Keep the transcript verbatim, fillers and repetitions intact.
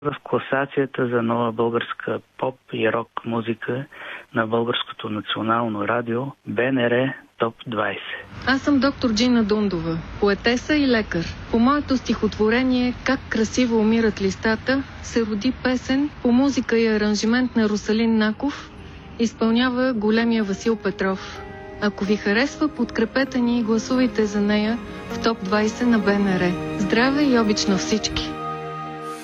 в класацията за нова българска поп и рок музика на Българското национално радио БНР Топ двайсет. Аз съм доктор Джина Дундова, поетеса и лекар. По моето стихотворение «Как красиво умират листата» се роди песен по музика и аранжимент на Русалин Наков, изпълнява големия Васил Петров. Ако ви харесва, подкрепете ни и гласувайте за нея в Топ двайсет на БНР. Здраве и обич на всички!